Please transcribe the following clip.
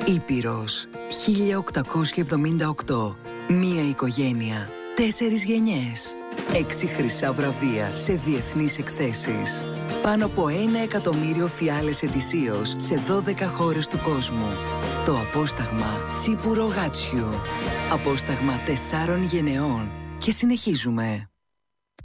Ήπειρος 1878. Μία οικογένεια, 4 γενιές, 6 χρυσά βραβεία σε διεθνείς εκθέσεις. Πάνω από 1 εκατομμύριο φιάλες ετησίως σε 12 χώρες του κόσμου. Το απόσταγμα Τσίπουρο Γάτσιου. Απόσταγμα 4 γενεών. Και συνεχίζουμε.